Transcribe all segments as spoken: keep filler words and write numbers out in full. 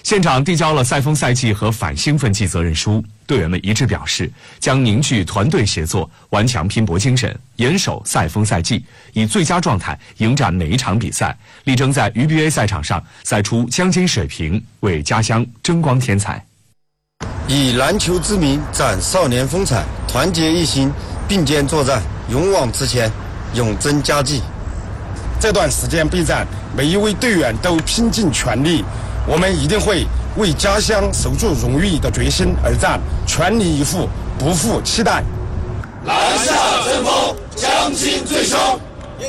县长递交了赛丰赛季和反兴奋剂责任书，队员们一致表示，将凝聚团队协作，顽强拼搏精神，严守赛丰赛季，以最佳状态迎战每一场比赛，力争在 U B A 赛场上赛出江津水平，为家乡争光添彩。 以篮球之名展少年风采，团结一心，并肩作战，勇往直前，永争佳绩。 这段时间备战，每一位队员都拼尽全力，我们一定会为家乡守住荣誉的决心而战，全力以赴，不负期待。 篮下争锋，江津最凶。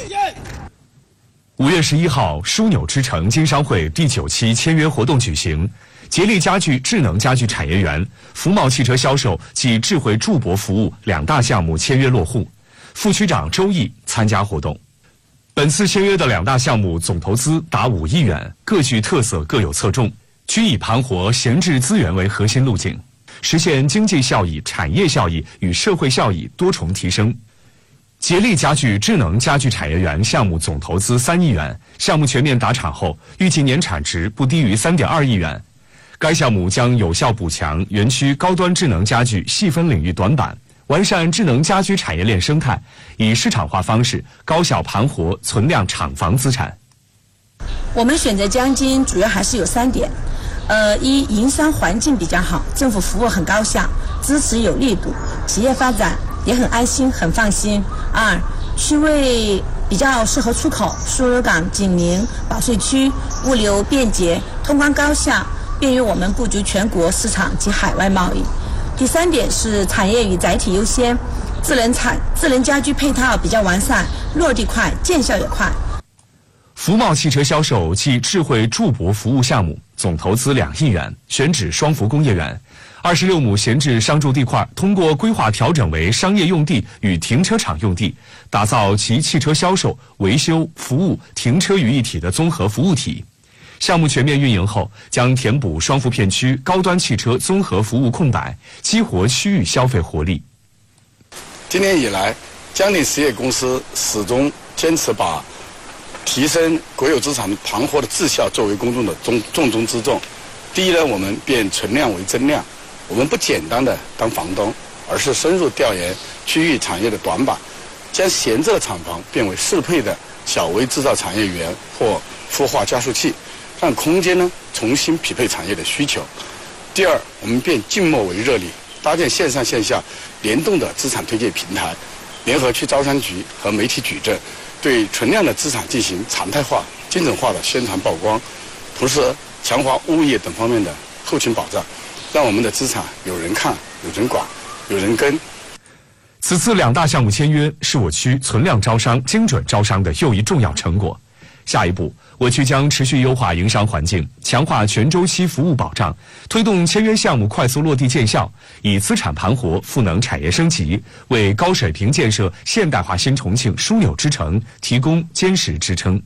五月十一号，枢纽之城经商会第九期签约活动举行，杰力家具智能家居产业园、福茂汽车销售及智慧驻泊服务两大项目签约落户，副区长周毅参加活动。本次签约的两大项目总投资达五亿元，各具特色，各有侧重，均以盘活闲置资源为核心路径，实现经济效益、产业效益与社会效益多重提升。杰力家具智能家居产业园项目总投资三亿元，项目全面达产后，预计年产值不低于三点二亿元。该项目将有效补强园区高端智能家具细分领域短板，完善智能家居产业链生态，以市场化方式高效盘活存量厂房资产。 我们选择江津主要还是有三点，呃，一，营商环境比较好，政府服务很高效，支持有力度，企业发展也很安心很放心。二，区位比较适合出口，输入港紧邻保税区，物流便捷，通关高效，便于我们布局全国市场及海外贸易。第三点是产业与载体优先，智能产智能家居配套比较完善，落地快，见效也快。 福茂汽车销售暨智慧驻泊服务项目总投资两亿元，选址双福工业园，二十六亩闲置商住地块，通过规划调整为商业用地与停车场用地，打造其汽车销售、维修、服务、停车于一体的综合服务体。项目全面运营后，将填补双福片区高端汽车综合服务空白，激活区域消费活力。 今年以来，江宁实业公司始终坚持把提升国有资产盘活的质效作为公众的重重中之重。第一呢，我们变存量为增量，我们不简单的当房东，而是深入调研区域产业的短板，将闲置的厂房变为适配的小微制造产业园或孵化加速器，让空间呢重新匹配产业的需求。第二，我们变静默为热力，搭建线上线下联动的资产推介平台，联合区招商局和媒体矩阵，对存量的资产进行常态化、精准化的宣传曝光，同时强化物业等方面的后勤保障，让我们的资产有人看、有人管、有人跟。 此次两大项目签约是我区存量招商、精准招商的又一重要成果。下一步，我区将持续优化营商环境，强化全周期服务保障，推动签约项目快速落地见效，以资产盘活赋能产业升级，为高水平建设现代化新重庆枢纽之城提供坚实支撑。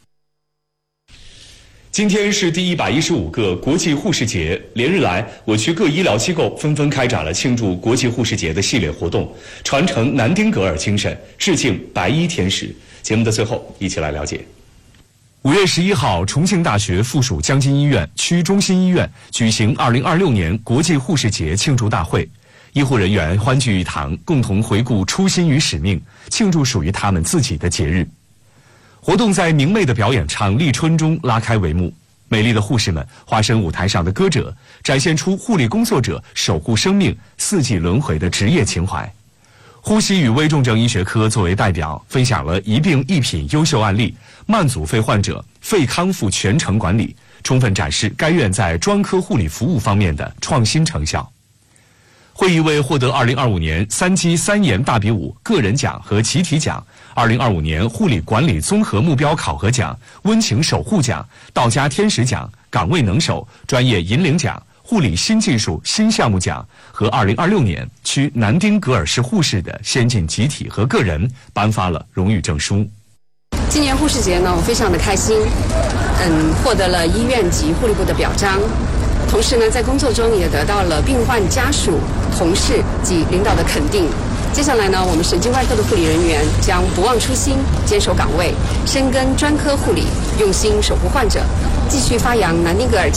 今天是第一百一十五个国际护士节，连日来，我区各医疗机构纷纷开展了庆祝国际护士节的系列活动，传承南丁格尔精神，致敬白衣天使。节目的最后，一起来了解。五月十一号，重庆大学附属江津医院区中心医院举行二零二六年国际护士节庆祝大会，医护人员欢聚一堂，共同回顾初心与使命，庆祝属于他们自己的节日。活动在明媚的表演场立春中拉开帷幕，美丽的护士们化身舞台上的歌者，展现出护理工作者守护生命、四季轮回的职业情怀。呼吸与危重症医学科作为代表，分享了一病一品优秀案例，慢阻肺患者肺康复全程管理，充分展示该院在专科护理服务方面的创新成效。会议为获得二零二五年三基三研大比武个人奖和集体奖、二零二五年护理管理综合目标考核奖、温情守护奖、道家天使奖、岗位能手、专业引领奖、护理新技术新项目奖和二零二六年区南丁格尔市护士的先进集体和个人颁发了荣誉证书。 今年护士节呢，我非常的开心，嗯，获得了医院及护理部的表彰。同时呢，在工作中也得到了病患家属、同事及领导的肯定。接下来呢，我们神经外科的护理人员将不忘初心，坚守岗位，深耕专科护理，用心守护患者，继续发扬南丁格尔